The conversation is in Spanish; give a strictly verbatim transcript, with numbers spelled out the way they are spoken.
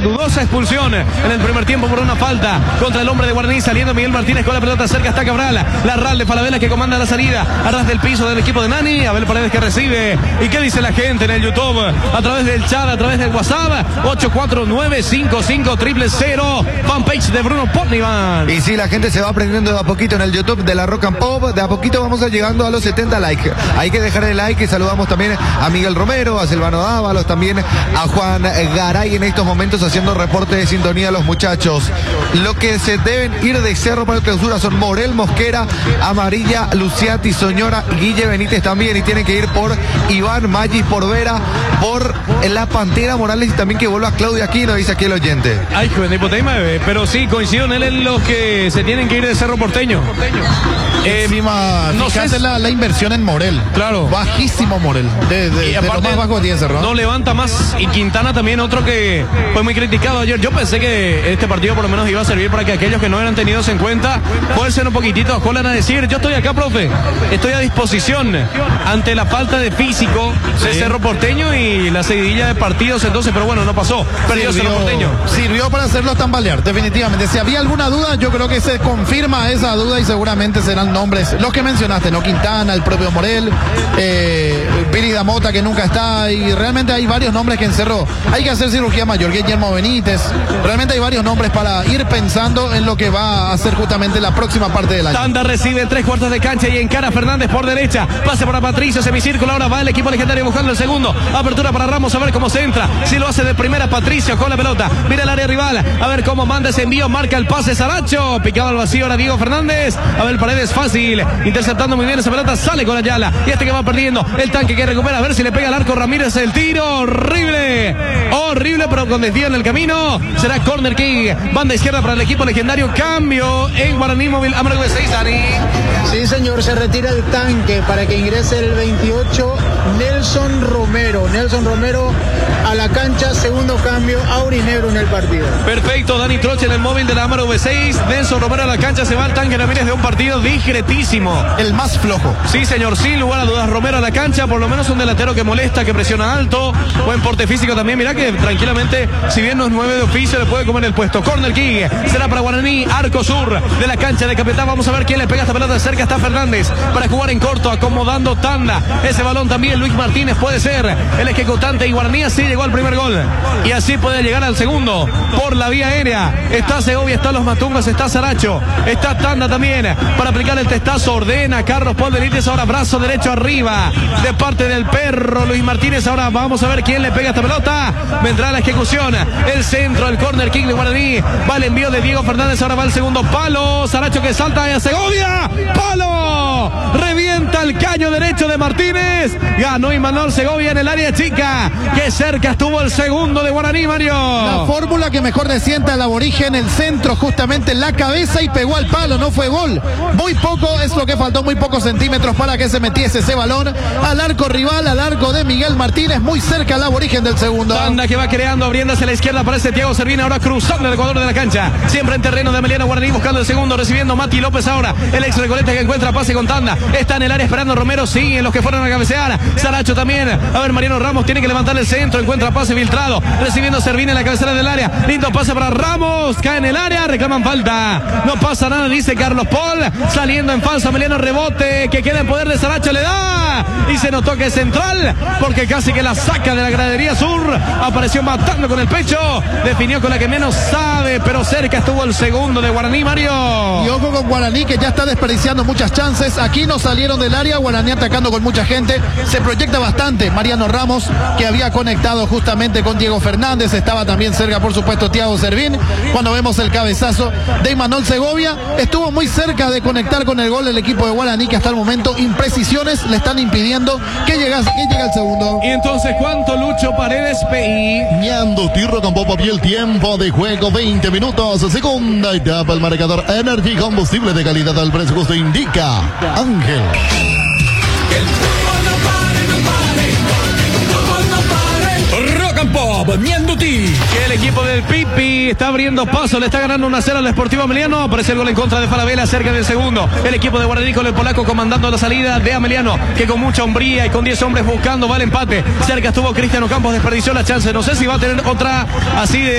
dudosa expulsión en el primer tiempo por una falta contra el hombre de Guaraní. Saliendo Miguel Martínez con la pelota cerca, está Cabral. La R A L de Falabella que comanda la salida a ras del piso del equipo de Nani. Abel Paredes que recibe. ¿Y qué dice la gente en el YouTube? A través del chat, a través del WhatsApp. ocho cuatro nueve cinco cinco cero cero cero. Fanpage de Bruno Potnivan. Y sí, la gente se va aprendiendo de a poquito en el YouTube de la Rock and Pop. De a poquito vamos a llegando a los setenta likes. Hay que dejar el like y saludamos también a Miguel Romero, a Silvano Dávalos, también a Juan Garay en estos momentos haciendo reporte de sintonía a los muchachos. Lo que se deben ir de Cerro para el clausura son Morel, Mosquera, Amarilla, Luciati, Soñora, Guille Benítez también, y tienen que ir por Iván, Maggi, por Vera, por la Pantera Morales y también que vuelva Claudia Aquino, dice aquí el oyente. Ay, joven, hipoteima, pero sí, coincido en él en los que se tienen que ir de Cerro Porteño. Eh, Encima, no sé la, la inversión en Morel. Claro. Bajísimo Morel. De, de, y aparte, de lo más bajo que tiene Cerro. No levanta más. Y Quintana también, otro que fue muy criticado ayer. Yo pensé que este partido por lo menos iba a servir para que aquellos que no eran tenidos en cuenta fuercen un poquitito, jolan a decir: yo estoy acá, profe, estoy a disposición ante la falta de físico de sí. Cerro Porteño y la seguidilla de partidos. Entonces, pero bueno, no pasó. Perdió Cerro Porteño. Sirvió para hacerlos tambalear, definitivamente. Si había alguna duda, yo creo que se confirma esa duda y seguramente serán nombres los que mencionaste, ¿no? Quintana, el propio Morel, eh, Piri Damota, que nunca está, y realmente hay varios nombres que en Cerro hay que hacer cirugía mayor. Guillermo Benítez, realmente hay varios nombres para ir pensando en lo que va a hacer justamente la próxima parte del año. Tanda recibe en tres cuartos de cancha y encara Fernández por derecha, pase para Patricio, semicírculo, ahora va el equipo legendario buscando el segundo, apertura para Ramos, a ver cómo se entra, si lo hace de primera Patricio con la pelota, mira el área rival, a ver cómo manda ese envío, marca el pase Saracho, picaba al vacío ahora Diego Fernández, a ver Paredes fácil, interceptando muy bien esa pelota, sale con Ayala, y este que va perdiendo, el tanque que recupera, a ver si le pega al arco Ramírez, el tiro, horrible, horrible, pero con desvío en el camino, será corner kick, banda izquierda para el equipo legendario, cambio en Guaraní Móvil, Amargo de seis, Dani. Sí, señor, se retira el tanque para que ingrese el veintiocho, Nelson Romero, Nelson Romero a la cancha, segundo cambio, aurinegro en el partido. Perfecto, Dani Troche en el móvil de la Amargo V seis, Nelson Romero a la cancha, se va al tanque Ramírez de un partido discretísimo. El más flojo. Sí, señor, sin lugar a dudas, Romero a la cancha, por lo menos un delantero que molesta, que presiona alto, buen porte físico también, mirá que tranquilamente, si bien no es nueve de oficio, le puede comer el puesto. Corner kick, será para Guaraní, arco sur de la cancha de Capetá, vamos a ver quién le pega esta pelota de cerca, está Fernández, para jugar en corto, acomodando tanda, ese balón también, Luis Martínez puede ser el ejecutante y Guaraní así llegó al primer gol, y así puede llegar al segundo, por la vía aérea, está Segovia, está Los Matumbas, está Saracho, está Tanda también, para aplicar el testazo, ordena Carlos Paul Benítez, ahora brazo derecho arriba, de parte del perro Luis Martínez, ahora vamos a ver quién le pega esta pelota, vendrá la ejecución, el centro, el corner kick de Guaraní, va el envío de Diego Fernández, ahora va el segundo palo, Saracho que salta a Segovia, palo, revienta el caño derecho de Martínez, ganó Imanol Segovia en el área chica, que cerca estuvo el segundo de Guaraní, Mario. La fórmula que mejor le sienta al aborigen, el centro justamente en la cabeza y pegó al palo, no fue gol, muy poco es lo que faltó, muy pocos centímetros para que se metiese ese balón al arco rival, al arco de Miguel Martínez, muy cerca al aborigen del segundo. Banda que va creando, abriéndose a la izquierda, aparece Thiago Servini, ahora cruzando el Ecuador de la cancha, siempre en terreno de Emiliano Guaraní, buscando el segundo, recibiendo Mati López ahora, el ex Recoleta que encuentra pase con Tanda, está en el área esperando Romero, siguen los que fueron a cabecear, Saracho también, a ver Mariano Ramos tiene que levantar el centro, encuentra pase filtrado, recibiendo Servini en la cabecera del área, lindo pase para Ramos, cae en el área, reclaman falta, no pasa nada, dice Carlos Paul, saliendo en falso Emiliano, rebote, que queda en poder de Saracho, le da, y se notó que es central, porque casi que la saca de la gradería sur, apareció matando con el pecho, definió con la que menos sabe, pero cerca estuvo el segundo de Guaraní, Mario. Y ojo con Guaraní, que ya está desperdiciando muchas chances, aquí no salieron del área, Guaraní atacando con mucha gente, se proyecta bastante Mariano Ramos, que había conectado justamente con Diego Fernández, estaba también cerca por supuesto Thiago Servín, cuando vemos el cabezazo de Imanol Segovia, estuvo muy cerca de conectar con el gol del equipo de Guaraní, que hasta el momento imprecisiones le están impidiendo que llegase, que llegue al segundo. Y entonces, ¿cuánto Lucho Paredes P I? Ñando Tirro con Popo, el tiempo de juego, veinte minutos, segunda etapa, el marcador Energy, combustible de calidad al precio justo, indica Ángel. Rock and Pop, Ñandutí. Que el equipo del Pipi está abriendo paso, le está ganando una cero al Deportivo Ameliano. Aparece el gol en contra de Falabella cerca del segundo. El equipo de Guaraní con el polaco comandando la salida de Ameliano, que con mucha hombría y con diez hombres buscando va el empate. Cerca estuvo Cristiano Campos, desperdició la chance. No sé si va a tener otra así de